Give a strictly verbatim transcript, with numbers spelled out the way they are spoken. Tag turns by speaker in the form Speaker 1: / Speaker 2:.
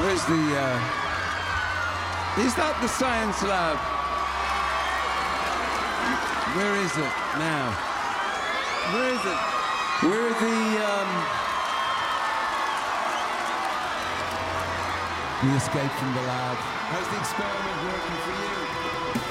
Speaker 1: Where's the, uh... Is that the science lab? Where is it now? Where is it? Where are the, um... We escaped from the lab. How's the experiment working for you?